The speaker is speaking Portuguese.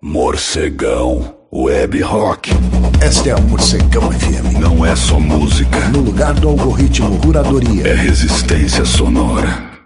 Morcegão Web Rock. Esta é a Morcegão FM. Não é só música. No lugar do algoritmo Curadoria. É resistência sonora.